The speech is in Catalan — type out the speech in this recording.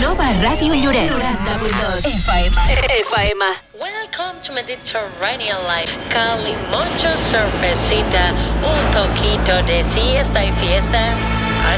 Nova Ràdio Lloret. 90.2 FM. Welcome to Mediterranean Life. Cali, mucho cervecita, un poquito de siesta y fiesta.